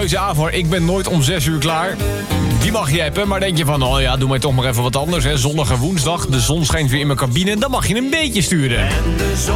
Leuze Avor, ik ben nooit om 6 uur klaar. Die mag je appen, maar denk je van... oh ja, doe mij toch maar even wat anders, hè. Zondag en woensdag, de zon schijnt weer in mijn cabine... dan mag je een beetje sturen.